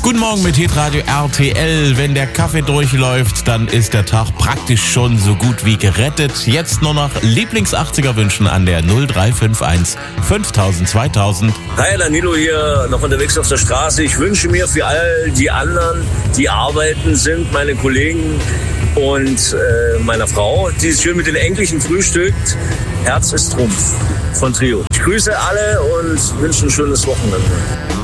Guten Morgen mit Hitradio RTL. Wenn der Kaffee durchläuft, dann ist der Tag praktisch schon so gut wie gerettet. Jetzt nur noch Lieblings-80er wünschen an der 0351 5000 2000. Hi, Danilo hier, noch unterwegs auf der Straße. Ich wünsche mir für all die anderen, die arbeiten sind, meine Kollegen und meiner Frau, die schön mit den Enkelchen frühstückt, Herz ist Trumpf von Trio. Ich grüße alle und wünsche ein schönes Wochenende.